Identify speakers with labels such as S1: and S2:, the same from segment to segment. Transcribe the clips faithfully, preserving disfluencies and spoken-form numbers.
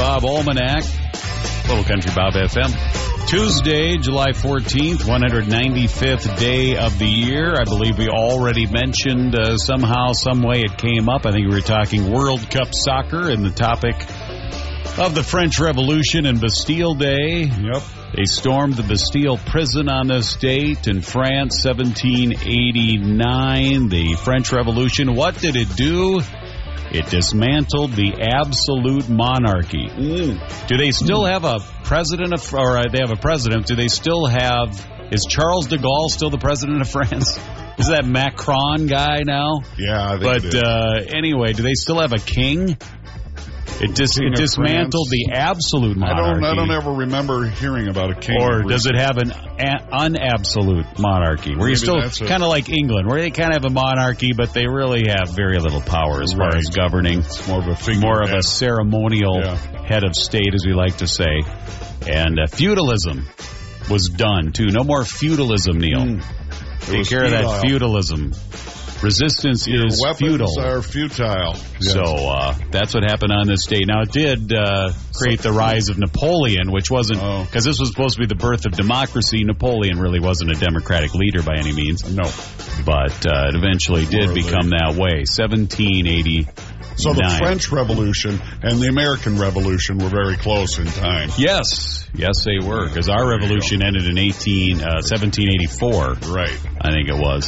S1: Bob Almanac, Little Country Bob F M. Tuesday, July fourteenth, one hundred ninety-fifth day of the year. I believe we already mentioned uh, somehow, some way it came up. I think we were talking World Cup soccer and the topic of the French Revolution and Bastille Day.
S2: Yep.
S1: They stormed the Bastille prison on this date in France, seventeen eighty-nine. The French Revolution, what did it do? It dismantled the absolute monarchy.
S2: Mm.
S1: Do they still have a president of, or they have a president? Do they still have, is Charles de Gaulle still the president of France? Is that Macron guy now?
S2: Yeah, I think
S1: But
S2: it is.
S1: uh, anyway, do they still have a king? It, dis-
S2: King
S1: it
S2: of
S1: dismantled
S2: France.
S1: the absolute
S2: I
S1: monarchy.
S2: don't. I don't ever remember hearing about a king.
S1: Or does it have an a- unabsolute monarchy? Where you
S2: Maybe
S1: still
S2: that's it.
S1: kind of like England, where they kind of have a monarchy, but they really have very little power as far
S2: Right.
S1: as governing.
S2: It's more of a figure.
S1: More of a ceremonial
S2: Yeah.
S1: head of state, as we like to say. And uh, feudalism was done, too. No more feudalism, Neil.
S2: Mm. It
S1: Take
S2: was
S1: care of that
S2: futile.
S1: feudalism. Resistance
S2: Your
S1: is
S2: weapons
S1: futile.
S2: are futile.
S1: So uh, that's what happened on this day. Now, it did uh, create the rise of Napoleon, which wasn't, because
S2: Oh.
S1: this was supposed to be the birth of democracy. Napoleon really wasn't a democratic leader by any means.
S2: No.
S1: But uh, it eventually did
S2: More
S1: become that way. seventeen eighty.
S2: So the French Revolution and the American Revolution were very close in time.
S1: Yes. Yes, they were, because our revolution ended in eighteen, uh, seventeen eighty-four.
S2: Right.
S1: I think it was.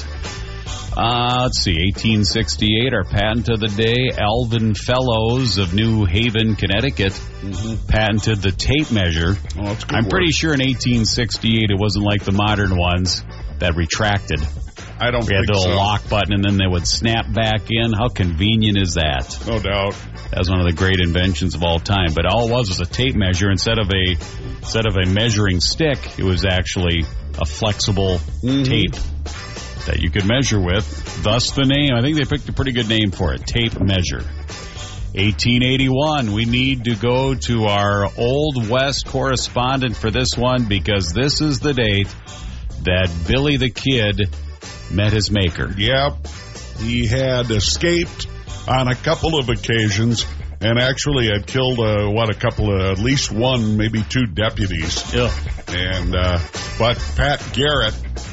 S1: Uh, let's see, eighteen sixty-eight, our patent of the day, Alvin Fellows of New Haven, Connecticut,
S2: Mm-hmm.
S1: patented the tape measure.
S2: Oh, that's good
S1: I'm
S2: work.
S1: pretty sure in eighteen sixty-eight it wasn't like the modern ones that retracted.
S2: I don't
S1: We had
S2: think
S1: the little
S2: so.
S1: lock button and then they would snap back in. How convenient is that?
S2: No doubt.
S1: That was one of the great inventions of all time. But all it was was a tape measure. Instead of a instead of a measuring stick, it was actually a flexible
S2: Mm-hmm.
S1: tape that you could measure with. Thus the name. I think they picked a pretty good name for it, tape measure. eighteen eighty-one, we need to go to our Old West correspondent for this one because this is the date that Billy the Kid met his maker.
S2: Yep. He had escaped on a couple of occasions and actually had killed, uh, what, a couple of, at least one, maybe two deputies.
S1: Ugh.
S2: And, uh, but Pat Garrett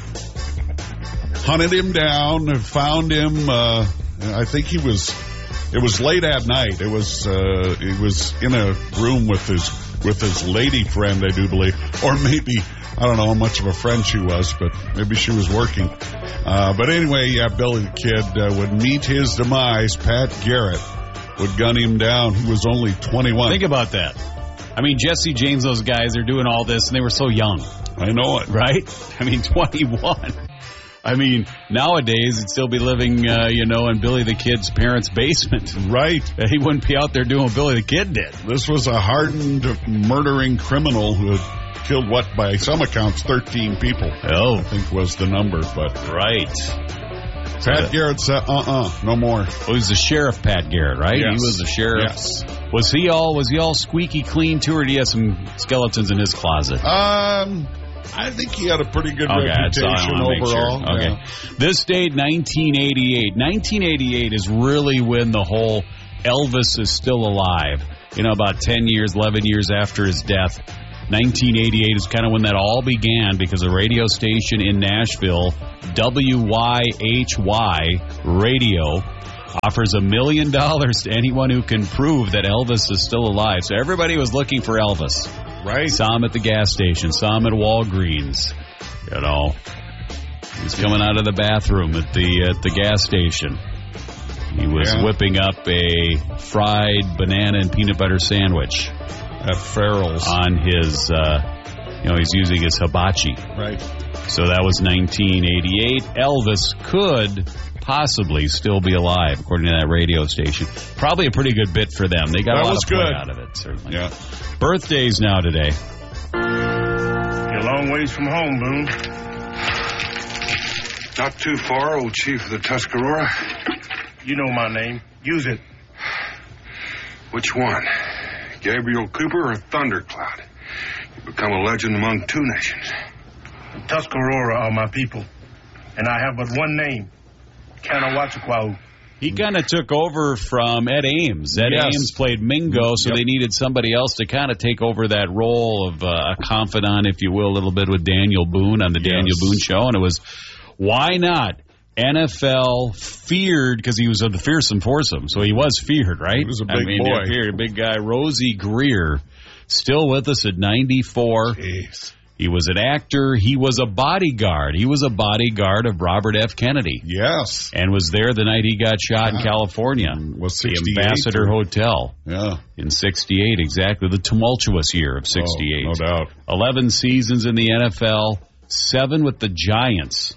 S2: hunted him down and found him, uh, I think he was, it was late at night. It was, uh, he was in a room with his, with his lady friend, I do believe, or maybe, I don't know how much of a friend she was, but maybe she was working. Uh, but anyway, yeah, Billy the Kid uh, would meet his demise. Pat Garrett would gun him down. He was only twenty-one.
S1: Think about that. I mean, Jesse James, those guys, they're doing all this, and they were so young,
S2: I know it.
S1: right? I mean, twenty-one. I mean, nowadays, he'd still be living, uh, you know, in Billy the Kid's parents' basement.
S2: Right.
S1: He wouldn't be out there doing what Billy the Kid did.
S2: This was a hardened, murdering criminal who had killed, what, by some accounts, thirteen people.
S1: Oh,
S2: I think was the number, but
S1: right.
S2: Pat Garrett said, uh-uh, no more.
S1: Well, he was the sheriff, Pat Garrett, right?
S2: Yes.
S1: He was the sheriff.
S2: Yes.
S1: Was he all was he all squeaky clean too, or did he have some skeletons in his closet?
S2: Um, I think he had a pretty good
S1: Okay, that's all I
S2: reputation
S1: wanna make sure.
S2: overall.
S1: Okay.
S2: Yeah.
S1: This date, nineteen eighty-eight. nineteen eighty-eight is really when the whole Elvis is still alive. You know, about ten years, eleven years after his death. nineteen eighty-eight is kind of when that all began because a radio station in Nashville, W Y H Y Radio, offers a million dollars to anyone who can prove that Elvis is still alive. So everybody was looking for Elvis.
S2: Right.
S1: Saw him at the gas station, saw him at Walgreens. You know, he's coming out of the bathroom at the at the gas station. He was
S2: Yeah.
S1: whipping up a fried banana and peanut butter sandwich
S2: At Farrell's.
S1: on his, uh, you know, he's using his hibachi.
S2: Right.
S1: So that was nineteen eighty-eight. Elvis could possibly still be alive, according to that radio station. Probably a pretty good bit for them. They got
S2: That
S1: a lot
S2: was
S1: of play
S2: good.
S1: out of it, certainly.
S2: Yeah.
S1: Birthdays now today.
S3: You're a long ways from home, Boone.
S4: Not too far, old chief of the Tuscarora.
S3: You know my name. Use it.
S4: Which one? Gabriel Cooper or Thundercloud? You become a legend among two nations.
S3: The Tuscarora are my people, and I have but one name, Kanawatchakwa.
S1: He kind of took over from Ed Ames. Ed
S2: Yes.
S1: Ames played Mingo, so
S2: Yep.
S1: they needed somebody else to kind of take over that role of uh, a confidant, if you will, a little bit with Daniel Boone on the
S2: Yes.
S1: Daniel Boone Show. And it was, why not? N F L feared, because he was of the fearsome foursome, so he was feared, right?
S2: He was a
S1: I
S2: big
S1: mean,
S2: boy.
S1: Feared, a big guy. Rosie Greer, still with us at ninety-four.
S2: Jeez.
S1: He was an actor. He was a bodyguard. He was a bodyguard of Robert F. Kennedy.
S2: Yes.
S1: And was there the night he got shot in
S2: Yeah.
S1: California.
S2: Was
S1: the
S2: sixty-eight
S1: Ambassador
S2: or-
S1: Hotel
S2: Yeah.
S1: in sixty-eight, exactly. The tumultuous year of sixty-eight.
S2: Oh, no doubt.
S1: eleven seasons in the N F L, seven with the Giants.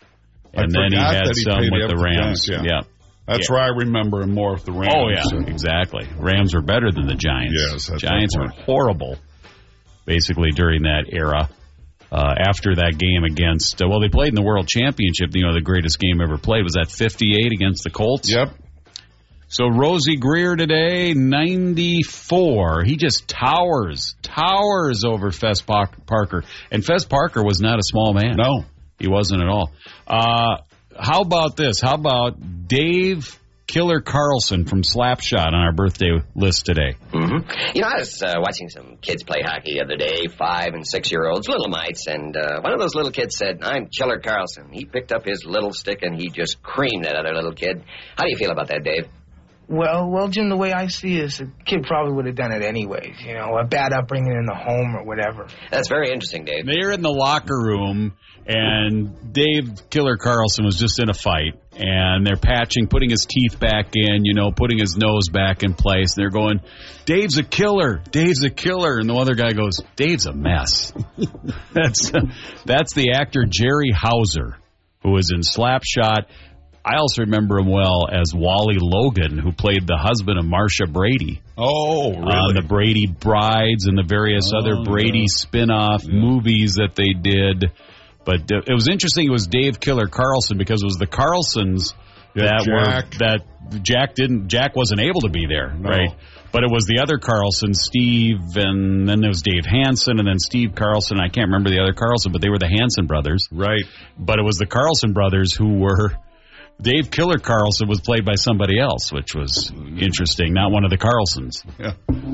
S2: I
S1: And then he
S2: forgot
S1: had
S2: that he
S1: some
S2: played
S1: with
S2: the
S1: the Rams.
S2: Giants, yeah.
S1: yeah.
S2: That's
S1: Yeah.
S2: where I remember him more of the Rams.
S1: Oh, yeah, exactly. Rams were better than the Giants.
S2: Yes, that's
S1: Giants
S2: my
S1: were
S2: point.
S1: horrible, basically, during that era. Uh, after that game against, uh, well, they played in the World Championship. You know, the greatest game ever played was that fifty-eight against the Colts.
S2: Yep.
S1: So Rosie Greer today, ninety-four. He just towers, towers over Fess Parker. And Fess Parker was not a small man.
S2: No.
S1: He wasn't at all. Uh, how about this? How about Dave Killer Carlson from Slapshot on our birthday list today?
S5: Mm-hmm. You know, I was uh, watching some kids play hockey the other day, five and six-year-olds, little mites, and uh, one of those little kids said, "I'm Killer Carlson." He picked up his little stick and he just creamed that other little kid. How do you feel about that, Dave?
S6: Well, well, Jim, the way I see it is the kid probably would have done it anyways, you know, a bad upbringing in the home or whatever.
S5: That's very interesting, Dave.
S1: They're in the locker room, and Dave Killer Carlson was just in a fight, and they're patching, putting his teeth back in, you know, putting his nose back in place. They're going, "Dave's a killer, Dave's a killer," and the other guy goes, "Dave's a mess." that's that's the actor Jerry Hauser, who was in Slapshot. I also remember him well as Wally Logan, who played the husband of Marsha Brady.
S2: Oh, really?
S1: On the Brady Brides and the various
S2: Oh,
S1: other Brady
S2: yeah.
S1: spin-off
S2: Yeah.
S1: movies that they did. But uh, it was interesting. It was Dave Killer Carlson because it was the Carlsons
S2: Yeah,
S1: that
S2: Jack.
S1: were that Jack didn't Jack wasn't able to be there,
S2: No.
S1: right? But it was the other Carlson, Steve, and then there was Dave Hansen, and then Steve Carlson. I can't remember the other Carlson, but they were the Hansen brothers.
S2: Right.
S1: But it was the Carlson brothers who were. Dave Killer Carlson was played by somebody else, which was interesting, not one of the Carlsons.
S2: Yeah.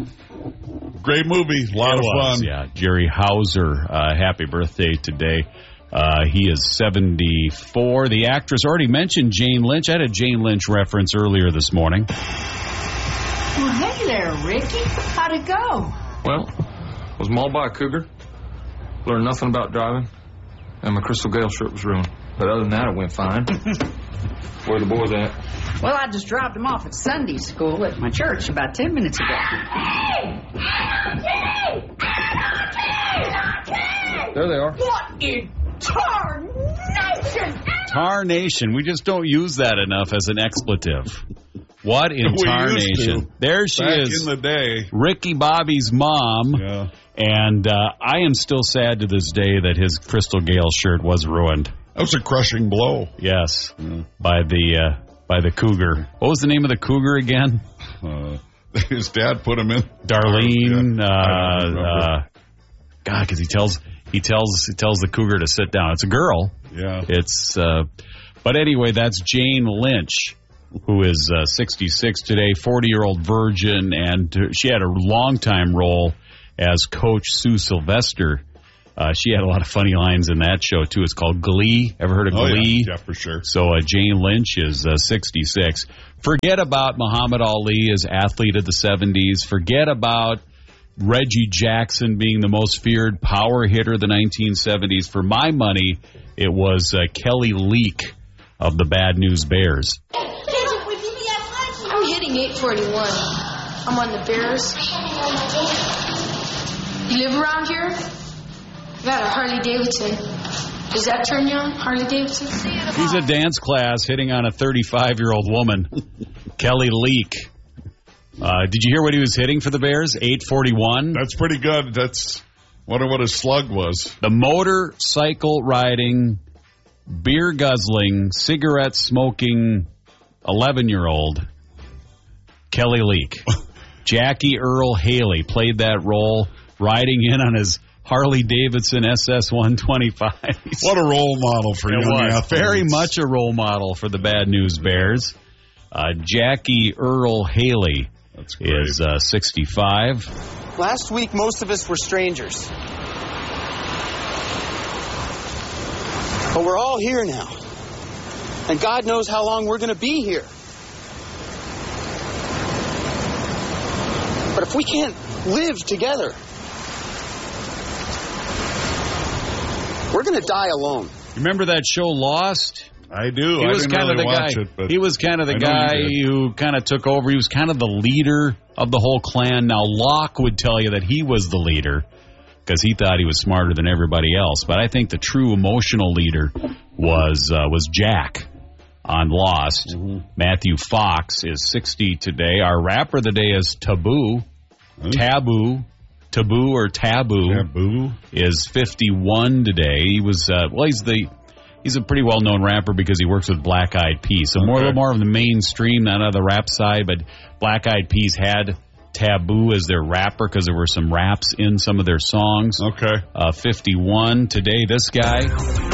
S2: Great movie. A lot
S1: It
S2: of
S1: was,
S2: fun.
S1: Yeah, Jerry Hauser, uh, happy birthday today. Uh, he is seventy-four. The actress already mentioned Jane Lynch. I had a Jane Lynch reference earlier this morning.
S7: Well, hey there, Ricky. How'd it go?
S8: Well, was mauled by a cougar. Learned nothing about driving. And my Crystal Gale shirt was ruined. But other than that, it went fine. Where are the boys at?
S7: Well, I just dropped him off at Sunday school at my church about ten minutes ago.
S8: There they are.
S7: What in tarnation?
S1: Tarnation. We just don't use that enough as an expletive. What in
S2: We used
S1: tarnation?
S2: to.
S1: There she
S2: Back
S1: is.
S2: in the day.
S1: Ricky Bobby's mom.
S2: Yeah.
S1: And uh, I am still sad to this day that his Crystal Gale shirt was ruined.
S2: That was a crushing blow.
S1: Yes, by the uh, by the cougar. What was the name of the cougar again?
S2: Uh, his dad put him in.
S1: Darlene.
S2: Yeah. I
S1: Uh,
S2: don't remember.
S1: uh, God, because he tells he tells he tells the cougar to sit down. It's a girl.
S2: Yeah.
S1: It's. Uh, but anyway, that's Jane Lynch, who is uh, sixty-six today, forty-year-old virgin, and uh, she had a long-time role as Coach Sue Sylvester. Uh, she had a lot of funny lines in that show, too. It's called Glee. Ever heard of
S2: Oh,
S1: Glee?
S2: yeah. Yeah, for sure.
S1: So uh, Jane Lynch is uh, sixty-six. Forget about Muhammad Ali as athlete of the seventies. Forget about Reggie Jackson being the most feared power hitter of the nineteen seventies. For my money, it was uh, Kelly Leak of the Bad News Bears.
S9: I'm hitting eight forty-one. I'm on the Bears. You live around here? I got a Harley Davidson. Does that turn you on, Harley Davidson?
S1: He's a dance class hitting on a thirty-five-year-old woman, Kelly Leak. Uh, did you hear what he was hitting for the Bears? eight forty-one.
S2: That's pretty good. That's wonder what his slug was.
S1: The motorcycle riding, beer guzzling, cigarette smoking eleven-year-old Kelly Leak. Jackie Earl Haley played that role, riding in on his Harley Davidson S S one twenty-five.
S2: What a role model for
S1: It
S2: young
S1: was
S2: athletes.
S1: very much a role model for the Bad News Bears. Uh, Jackie Earl Haley
S2: That's great.
S1: is uh, sixty-five.
S10: Last week, most of us were strangers. But we're all here now. And God knows how long we're going to be here. But if we can't live together, we're going to die alone.
S1: You remember that show Lost?
S2: I do.
S1: He
S2: I
S1: was
S2: didn't
S1: kind of
S2: really
S1: the
S2: watch
S1: guy.
S2: it, but
S1: he was kind of the
S2: I know
S1: guy
S2: you did.
S1: who kind of took over. He was kind of the leader of the whole clan. Now Locke would tell you that he was the leader because he thought he was smarter than everybody else. But I think the true emotional leader was uh, was Jack on Lost.
S2: Mm-hmm.
S1: Matthew Fox is sixty today. Our rapper of the day is Taboo.
S2: Huh?
S1: Taboo. Taboo or Taboo,
S2: Taboo
S1: is fifty-one today. He was uh, well. He's the he's a pretty well known rapper because he works with Black Eyed Peas. So more
S2: Okay.
S1: more of the mainstream, not on the rap side. But Black Eyed Peas had Taboo as their rapper because there were some raps in some of their songs.
S2: Okay.
S1: Uh, fifty-one today. This guy